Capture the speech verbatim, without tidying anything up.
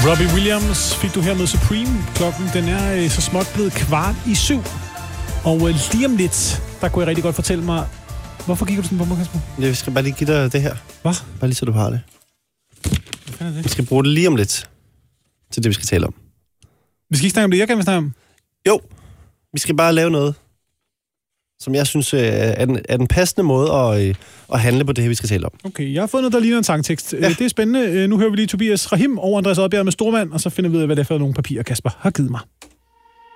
Robbie Williams fik du her med Supreme. Klokken den er så småt blevet kvart i syv. Og øh, lige om lidt, der kunne jeg rigtig godt fortælle mig... Hvorfor kigger du sådan på mig, Kasper? Jeg skal bare lige give dig det her. Hvad? Bare lige så du har det. Hvad fanden er det? Vi skal bruge det lige om lidt. Til det, vi skal tale om. Vi skal ikke snakke om det, jeg kan vi snakke om. Jo, vi skal bare lave noget, som jeg synes er den, er den passende måde at, at handle på det her, vi skal tale om. Okay, jeg har fået noget, der ligner en sangtekst. Ja. Det er spændende. Nu hører vi lige Tobias Rahim over Andreas Oddbjerg med Stormand, og så finder vi ud af, hvad det er for nogle papirer, Kasper har givet mig.